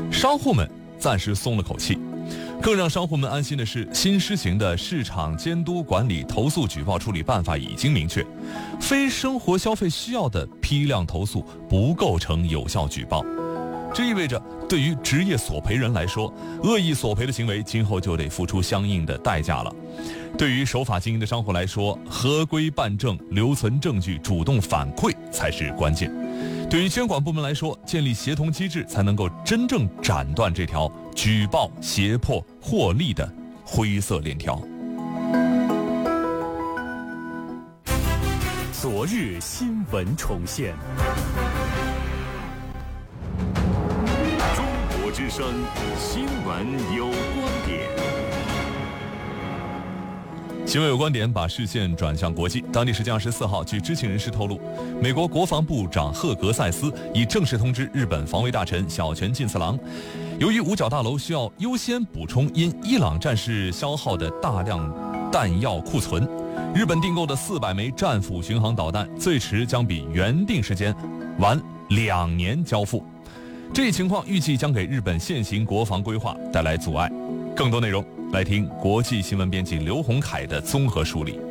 商户们暂时松了口气。更让商户们安心的是，新施行的市场监督管理投诉举报处理办法已经明确，非生活消费需要的批量投诉不构成有效举报。这意味着，对于职业索赔人来说，恶意索赔的行为今后就得付出相应的代价了。对于守法经营的商户来说，合规办证、留存证据、主动反馈才是关键。对于监管部门来说，建立协同机制才能够真正斩断这条举报、胁迫、获利的灰色链条。 昨日新闻重现， 中国之声新闻有观点。 新闻有观点，把视线转向国际。当地时间24号，据知情人士透露，美国国防部长赫格塞斯已正式通知日本防卫大臣小泉进次郎，由于五角大楼需要优先补充因伊朗战事消耗的大量弹药库存，日本订购的400枚战斧巡航导弹最迟将比原定时间晚2年交付。这一情况预计将给日本现行国防规划带来阻碍。更多内容来听国际新闻编辑刘洪凯的综合梳理。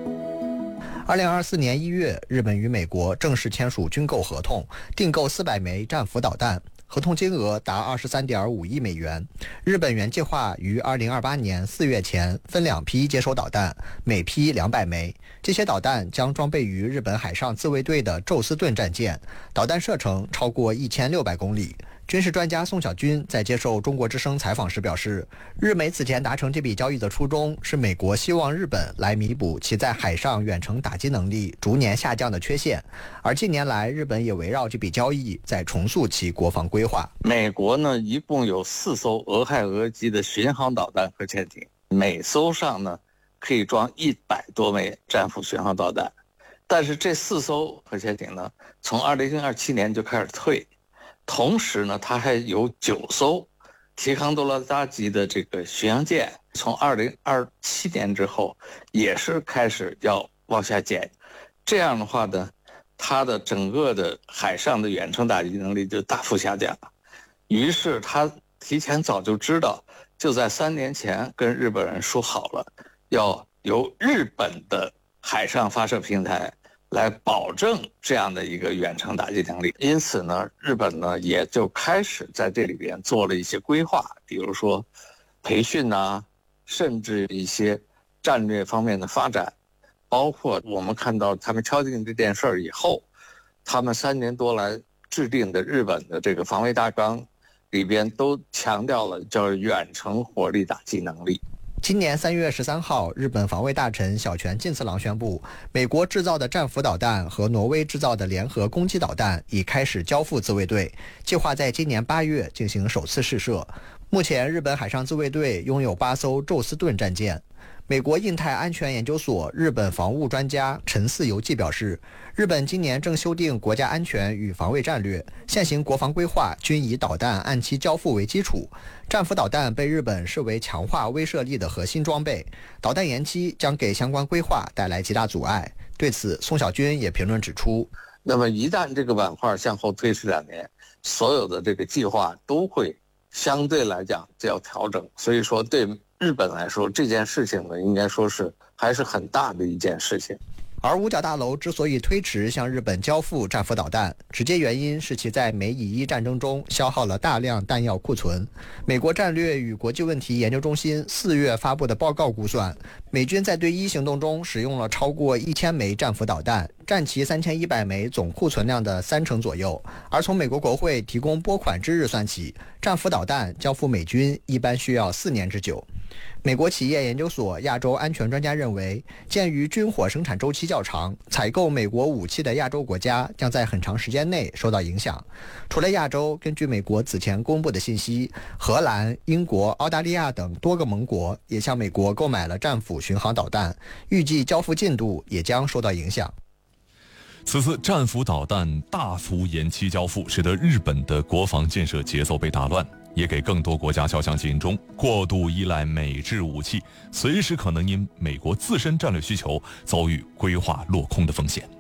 2024年1月，日本与美国正式签署军购合同，订购400枚战斧导弹，合同金额达23.5亿美元。日本原计划于2028年4月前分2批接收导弹，每批200枚。这些导弹将装备于日本海上自卫队的宙斯盾战舰，导弹射程超过1600公里。军事专家宋小军在接受中国之声采访时表示，日美此前达成这笔交易的初衷是美国希望日本来弥补其在海上远程打击能力逐年下降的缺陷，而近年来日本也围绕这笔交易在重塑其国防规划。 美国呢，一共有4艘俄亥俄级的巡航导弹核潜艇，每艘上呢可以装100多枚战斧巡航导弹，但是这4艘核潜艇呢，从2027年就开始退。同时呢，它还有9艘提康多拉扎级的这个巡洋舰，从2027年之后也是开始要往下减。这样的话呢，它的整个的海上的远程打击能力就大幅下降。于是他提前早就知道，就在3年前跟日本人说好了，要由日本的海上发射平台来保证这样的一个远程打击能力。因此呢，日本呢也就开始在这里边做了一些规划，比如说培训啊，甚至一些战略方面的发展，包括我们看到他们敲定这件事儿以后，他们3年多来制定的日本的这个防卫大纲里边都强调了叫远程火力打击能力。 今年3月13号，日本防卫大臣小泉进次郎宣布，美国制造的战斧导弹和挪威制造的联合攻击导弹已开始交付自卫队，计划在今年8月进行首次试射。目前，日本海上自卫队拥有8艘宙斯盾战舰。美国印太安全研究所日本防务专家陈四游纪表示，日本今年正修订国家安全与防卫战略，现行国防规划均以导弹按期交付为基础。战斧导弹被日本视为强化威慑力的核心装备，导弹延期将给相关规划带来极大阻碍。对此，宋小军也评论指出， 那么一旦这个板块向后推迟2年，所有的这个计划都会相对来讲就要调整。所以说对日本来说，这件事情呢，应该说是还是很大的一件事情。 而五角大楼之所以推迟向日本交付战斧导弹，直接原因是其在美以伊战争中消耗了大量弹药库存。美国战略与国际问题研究中心4月发布的报告估算，美军在对伊行动中使用了超过1000枚战斧导弹，占其3100枚总库存量的30%左右。而从美国国会提供拨款之日算起，战斧导弹交付美军一般需要4年之久。美国企业研究所亚洲安全专家认为，鉴于军火生产周期较长，采购美国武器的亚洲国家将在很长时间内受到影响。除了亚洲，根据美国此前公布的信息，荷兰、英国、澳大利亚等多个盟国也向美国购买了战斧巡航导弹，预计交付进度也将受到影响。 此次战斧导弹大幅延期交付，使得日本的国防建设节奏被打乱，也给更多国家敲响警钟，过度依赖美制武器，随时可能因美国自身战略需求遭遇规划落空的风险。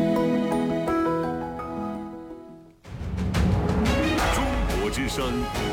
中国之声